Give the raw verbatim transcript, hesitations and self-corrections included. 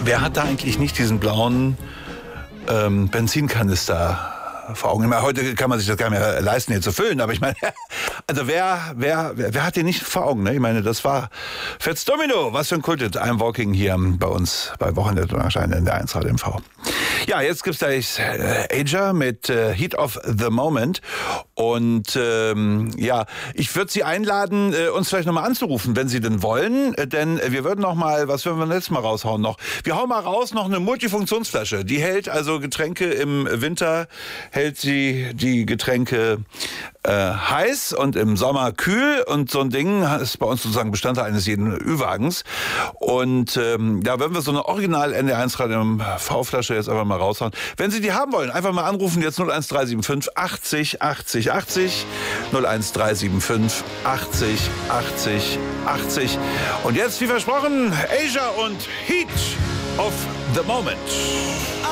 Wer hat da eigentlich nicht diesen blauen ähm, Benzinkanister vor Augen? Ich meine, heute kann man sich das gar nicht mehr leisten, hier zu füllen, aber ich meine, also wer, wer, wer, wer hat den nicht vor Augen? Ne? Ich meine, das war Fats Domino, was für ein Kult. I'm Walking hier bei uns bei Wochenende erscheinen in der eins Radio M V. Ja, jetzt gibt's gleich äh, Aja mit äh, Heat of the Moment. Und ähm, ja, ich würde Sie einladen, äh, uns vielleicht nochmal anzurufen, wenn Sie denn wollen. Äh, denn äh, wir würden noch mal, was würden wir letztes Mal raushauen noch? Wir hauen mal raus noch eine Multifunktionsflasche. Die hält also Getränke im Winter, hält sie die Getränke äh, heiß und im Sommer kühl. Und so ein Ding ist bei uns sozusagen Bestandteil eines jeden Ü-Wagens. Und ähm, da würden wir so eine Original N D eins Radio M V-Flasche jetzt einfach mal raushauen. Wenn Sie die haben wollen, einfach mal anrufen, jetzt null eins drei sieben fünf achtzig achtzig achtzig, null eins drei sieben fünf achtzig achtzig achtzig. Und jetzt, wie versprochen, Aja und Heat of the Moment.